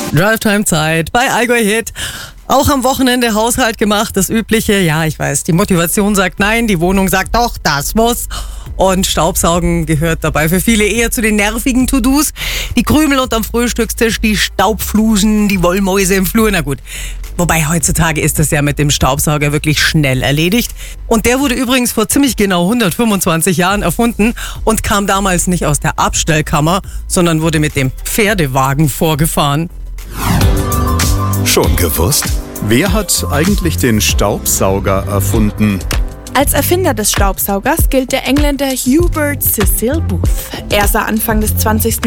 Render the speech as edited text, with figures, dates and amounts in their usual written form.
Drive-Time-Zeit bei Allgäu Hit. Auch am Wochenende Haushalt gemacht, das Übliche. Ja, ich weiß, die Motivation sagt nein, die Wohnung sagt doch, das muss. Und Staubsaugen gehört dabei für viele eher zu den nervigen To-Dos. Die Krümel unterm Frühstückstisch, die Staubflusen, die Wollmäuse im Flur, na gut. Wobei heutzutage ist das ja mit dem Staubsauger wirklich schnell erledigt. Und der wurde übrigens vor ziemlich genau 125 Jahren erfunden und kam damals nicht aus der Abstellkammer, sondern wurde mit dem Pferdewagen vorgefahren. Schon gewusst? Wer hat eigentlich den Staubsauger erfunden? Als Erfinder des Staubsaugers gilt der Engländer Hubert Cecil Booth. Er sah Anfang des 20.